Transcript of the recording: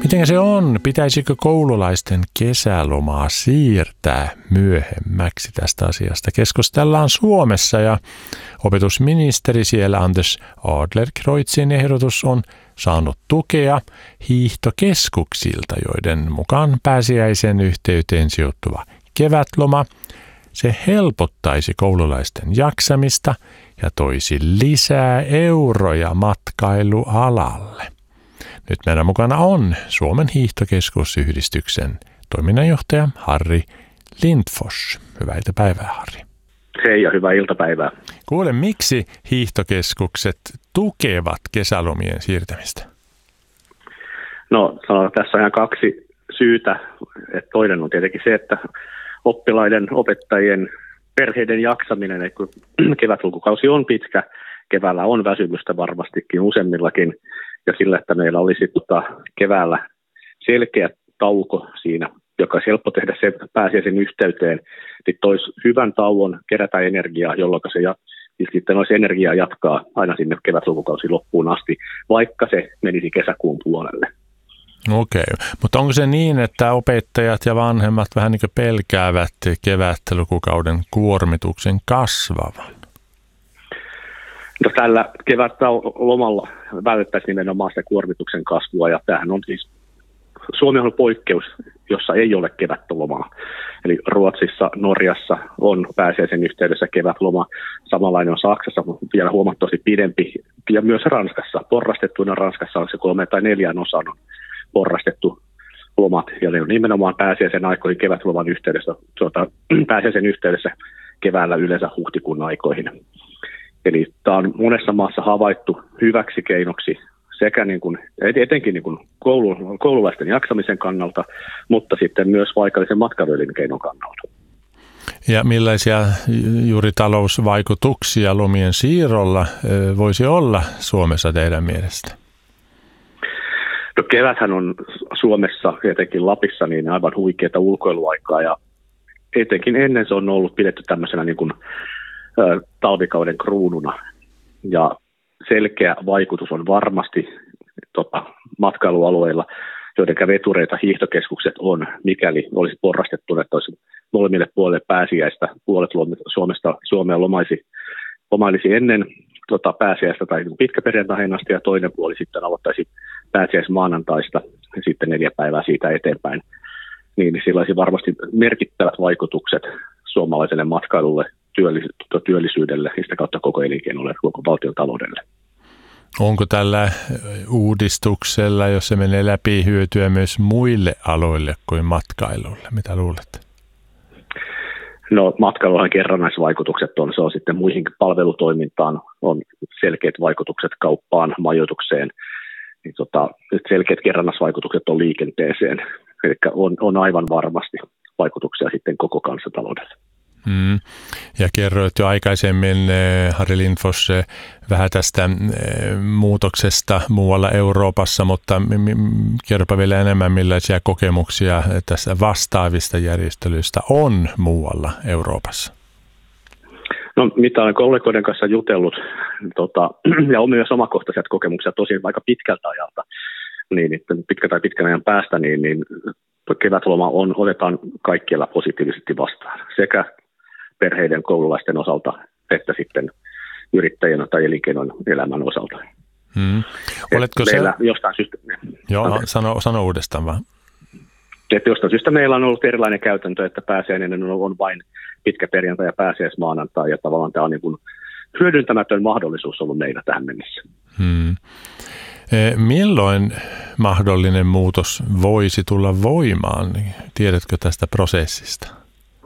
Miten se on? Pitäisikö koululaisten kesälomaa siirtää myöhemmäksi? Tästä asiasta keskustellaan Suomessa ja opetusministeri siellä Anders Adlercreutzin ehdotus on saanut tukea hiihtokeskuksilta, joiden mukaan pääsiäisen yhteyteen sijoittuva kevätloma se helpottaisi koululaisten jaksamista ja toisi lisää euroja matkailualalle. Nyt meidän mukana on Suomen hiihtokeskusyhdistyksen toiminnanjohtaja Harri Lindfors. Hyvää iltapäivää, Harri. Hei ja hyvää iltapäivää. Kuule, miksi hiihtokeskukset tukevat kesälomien siirtämistä? No, tässä on ihan kaksi syytä. Toinen on tietenkin se, että oppilaiden, opettajien, perheiden jaksaminen, että kun kevätlukukausi on pitkä, keväällä on väsymystä varmastikin useimmillakin, ja sillä, että meillä olisi keväällä selkeä tauko siinä, joka olisi helppo tehdä sen pääsiäisen yhteyteen, niin toisi hyvän tauon, kerätä energiaa, jolloin se sitten olisi energiaa jatkaa aina sinne kevätlukukausi loppuun asti, vaikka se menisi kesäkuun puolelle. Okei, mutta onko se niin, että opettajat ja vanhemmat vähän niin kuin pelkäävät kevätlukukauden kuormituksen kasvavan? No, tällä kevätlomalla vältettäisiin nimenomaan sitä kuormituksen kasvua, ja tämähän on siis, Suomi on poikkeus, jossa ei ole kevätlomaa. Eli Ruotsissa, Norjassa on pääsiäisen yhteydessä kevätloma, samanlainen on Saksassa, mutta vielä huomattavasti pidempi, ja myös Ranskassa, porrastettuina Ranskassa on se 3 tai 4 osan on porrastettu lomat, ja ne on nimenomaan pääsiäisen aikoihin kevätloman yhteydessä, pääsiäisen yhteydessä keväällä yleensä huhtikuun aikoihin. Eli tämä on monessa maassa havaittu hyväksi keinoksi sekä etenkin koululaisten jaksamisen kannalta, mutta sitten myös paikallisen matkailuelinkeinon kannalta. Ja millaisia juuri talousvaikutuksia lomien siirrolla voisi olla Suomessa teidän mielestä? No, keväthän on Suomessa, etenkin Lapissa, niin aivan huikeata ulkoiluaikaa, ja etenkin ennen se on ollut pidetty tämmöisenä talvikauden kruununa, ja selkeä vaikutus on varmasti matkailualueilla, joiden vetureita hiihtokeskukset on, mikäli olisi porrastettu, että olisi molemmille puolille pääsiäistä, puolet Suomea lomailisi ennen pääsiäistä tai pitkäperjantaihin asti, ja toinen puoli sitten aloittaisi pääsiäismaanantaista ja sitten 4 päivää siitä eteenpäin, niin sillä olisi varmasti merkittävät vaikutukset suomalaiselle matkailulle, työllisyydelle ja sitä kautta koko elinkeinolle, koko valtion taloudelle. Onko tällä uudistuksella, jos se menee läpi, hyötyä myös muille aloille kuin matkailulle? Mitä luulet? No, matkailuhan kerrannaisvaikutukset on. Se on sitten muihin palvelutoimintaan, on selkeät vaikutukset kauppaan, majoitukseen. Niin nyt selkeät kerrannaisvaikutukset on liikenteeseen. Eli on aivan varmasti vaikutuksia sitten koko kansantaloudelle. Ja kerroit jo aikaisemmin, Harri Lindfors, vähän tästä muutoksesta muualla Euroopassa, mutta kerropa vielä enemmän, millaisia kokemuksia tässä vastaavista järjestelyistä on muualla Euroopassa? No, mitä olen kollegoiden kanssa jutellut, ja on myös omakohtaisia kokemuksia tosin aika pitkältä ajalta, niin pitkän ajan päästä, niin kevätloma otetaan kaikkialla positiivisesti vastaan, sekä perheiden, koululaisten osalta, että sitten yrittäjän tai elinkeinon elämän osalta. Oletko meillä jostain syystä... Joo, sano uudestaan vaan. Että jostain syystä meillä on ollut erilainen käytäntö, että pääsiäinen on vain pitkä perjantai ja pääsiäismaanantai, ja tavallaan tämä on hyödyntämätön mahdollisuus ollut meillä tähän mennessä. Milloin mahdollinen muutos voisi tulla voimaan? Tiedätkö tästä prosessista?